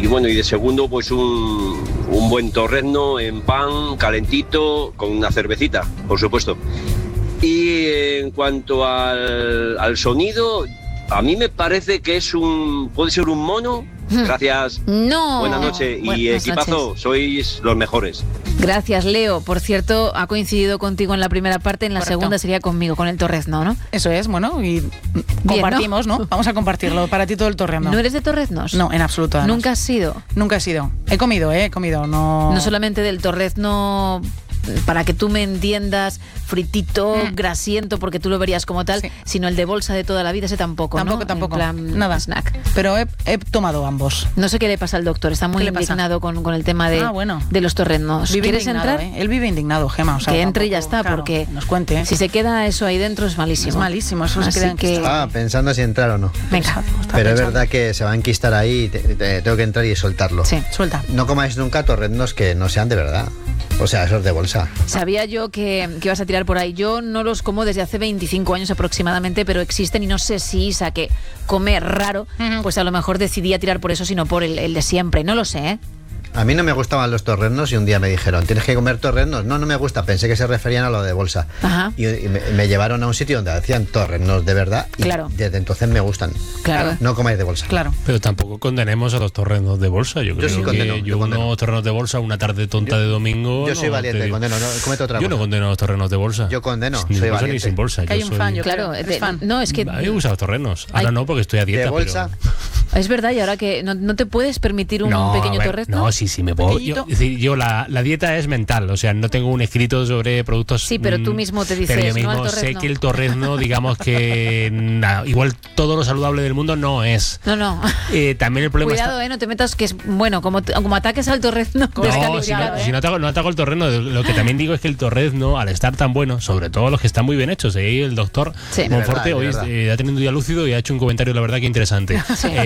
bueno, y de segundo, pues un buen torrezno en pan, calentito, con una cervecita, por supuesto. Y en cuanto al sonido, a mí me parece que puede ser un mono. Gracias. No. Buenas noches. Buenas y equipazo, noches. Sois los mejores. Gracias, Leo. Por cierto, ha coincidido contigo en la primera parte, en la Correcto. segunda sería conmigo, con el torrezno, ¿no? Eso es, bueno, y compartimos, ¿no? Vamos a compartirlo. Para ti todo el torrezno. ¿No eres de torreznos? No, en absoluto. además. ¿Nunca has sido? Nunca he sido. He comido, no... No solamente del torrezno, para que tú me entiendas, fritito, grasiento, porque tú lo verías como tal, Sí. sino el de bolsa de toda la vida, ese tampoco, ¿no? Tampoco. En plan, Nada. snack. Pero he tomado ambos. No sé qué le pasa al doctor, está muy ¿Qué le pasa? indignado con el tema de, Bueno. de los torreznos. Vive ¿Quieres indignado, entrar? Él vive indignado, Gema. O sea, Que entre y ya tampoco, está, claro, porque nos cuente. si se queda eso ahí dentro es malísimo. Es malísimo, eso se Así queda que... Pensando si entrar o no. Venga. Pero es verdad que se va a enquistar ahí, tengo que entrar y soltarlo. Sí. Suelta. No comáis nunca torreznos que no sean de verdad. O sea, esos de bolsa. Sabía yo que ibas a tirar por ahí. Yo no los como desde hace 25 años aproximadamente, pero existen y no sé si Isa, que come raro, pues a lo mejor decidí a tirar por eso, sino por el de siempre. No lo sé, ¿eh? A mí no me gustaban los torreznos y un día me dijeron, ¿tienes que comer torreznos? No me gusta, pensé que se referían a lo de bolsa. Ajá. Y me llevaron a un sitio donde hacían torreznos de verdad y Claro. desde entonces me gustan. Claro. No comáis de bolsa. Claro. Pero tampoco condenemos a los torreznos de bolsa. Yo creo sí condeno, que yo condeno. unos torrenos de bolsa una tarde tonta de domingo... Yo soy no valiente, te digo. condeno, no, cómete otra Yo cosa. no condeno los torrenos de bolsa. Yo condeno, Ni soy bolsa ni valiente. sin bolsa. Que hay un fan, yo Claro, creo. ¿Eres fan? no, es que A mí me gustan los torrenos. Ahora Hay- no, porque estoy a dieta. De bolsa, es verdad, y ahora que no te puedes permitir un No, pequeño a ver, torrezno. No, sí, me puedo. Pequeñito. Es decir, yo la dieta es mental, o sea, no tengo un escrito sobre productos. Sí, pero tú mismo te dices, Pero yo no al mismo sé torrezno. que el torrezno, digamos que igual todo lo saludable del mundo no es. No. También el problema Cuidado, está. no te metas, que es bueno, como ataques al torrezno. No, descalificado, si no ataco el torrezno, lo que también digo es que el torrezno, al estar tan bueno, sobre todo los que están muy bien hechos, el doctor Sí. Monforte De hoy verdad. ha tenido un día lúcido y ha hecho un comentario, la verdad, que interesante.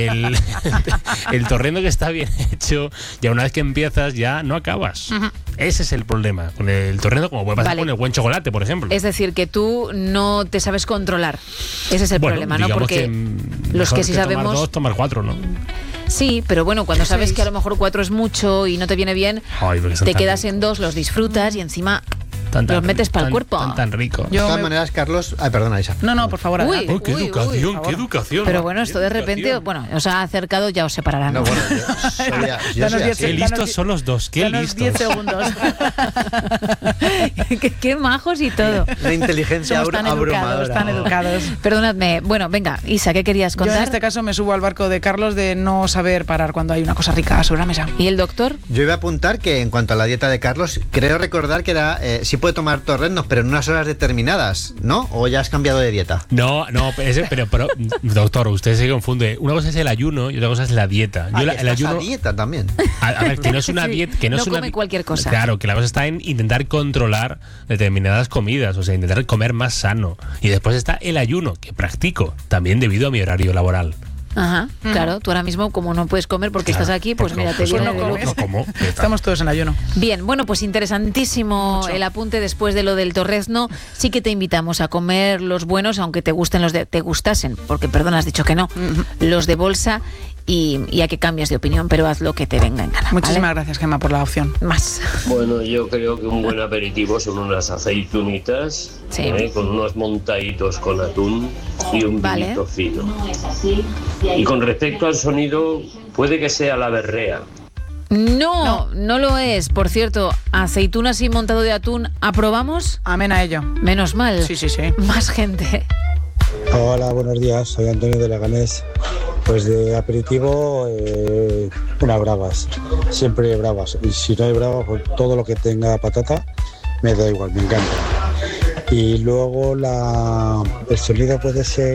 El torrezno que está bien hecho, ya una vez que empiezas, ya no acabas. Ese es el problema con el torrezno, como puede pasar Vale. con el buen chocolate, por ejemplo. Es decir, que tú no te sabes controlar. Ese es el Bueno, problema, ¿no? digamos Porque los mejor que sí sabemos... Tomar 2, tomar 4, ¿no? Sí, pero bueno, cuando sabes que a lo mejor 4 es mucho y no te viene bien, Ay, porque son te tan quedas ricos. en 2, los disfrutas y encima Tan los metes para el cuerpo. Tan rico. de Yo todas me- maneras, Carlos... Ay, perdona, Isa. No, por favor, Uy. adelante. Oh, qué Uy, educación, por qué favor. educación. Pero bueno, esto de Qué repente, educación. bueno, os ha acercado, ya os separarán. No, ¿no? bueno, yo Danos soy 10 así. Qué listos son los dos, qué Danos listos. 10 segundos. qué majos y todo. Una inteligencia Somos tan educados, abrumadora. tan educados. Perdonadme. Bueno, venga, Isa, ¿qué querías Yo en contar? este caso me subo al barco de Carlos de no saber parar cuando hay una cosa rica sobre la mesa. ¿Y el doctor? Yo iba a apuntar que en cuanto a la dieta de Carlos, creo recordar que era sí puede tomar torreznos, pero en unas horas determinadas, ¿no? ¿O ya has cambiado de dieta? No, pero, doctor, usted se confunde. Una cosa es el ayuno y otra cosa es la dieta. Yo el estás a ayuno, dieta también. a ver, que no es una Sí, dieta, que no, no es una come cualquier cosa. Claro, que la cosa está en intentar controlar determinadas comidas, o sea, intentar comer más sano. Y después está el ayuno, que practico, también debido a mi horario laboral. Ajá, claro, tú ahora mismo como no puedes comer porque Claro, estás aquí, pues porque mira, te pues viene no de comes. lujo. No como. Estamos todos en ayuno. Bien, bueno, pues interesantísimo el apunte después de lo del torrezno. Sí que te invitamos a comer los buenos, aunque te gusten te gustasen, porque perdón, has dicho que no, los de bolsa y a que cambies de opinión, pero haz lo que te venga en gana. Muchísimas ¿vale? gracias, Gemma, por la opción. Más. Bueno, yo creo que un buen aperitivo son unas aceitunitas, Sí. con unos montaditos con atún y un Vale. vinito fino. Y con respecto al sonido, puede que sea la berrea. No lo es. Por cierto, aceitunas y montado de atún, ¿aprobamos? Amén a ello. Menos mal. Sí. Más gente. Hola, buenos días, soy Antonio de Leganés. Pues de aperitivo, unas bravas, siempre bravas. Y si no hay bravas, pues todo lo que tenga patata me da igual, me encanta. Y luego el sonido puede ser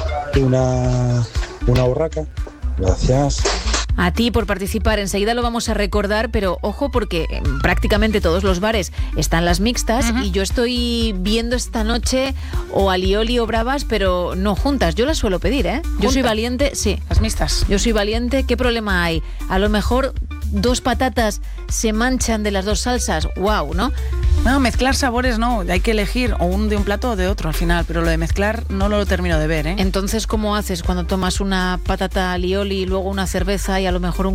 una urraca. Gracias. A ti por participar, enseguida lo vamos a recordar, pero ojo porque en prácticamente todos los bares están las mixtas y yo estoy viendo esta noche o alioli o bravas, pero no juntas. Yo las suelo pedir, ¿eh? Yo soy ¿Juntas? valiente, sí. Las mixtas. Yo soy valiente, ¿qué problema hay? A lo mejor 2 patatas se manchan de las 2 salsas, wow, ¿no? No, mezclar sabores no, hay que elegir o de un plato o de otro al final, pero lo de mezclar no lo termino de ver, ¿eh? Entonces, ¿cómo haces cuando tomas una patata alioli y luego una cerveza y a lo mejor un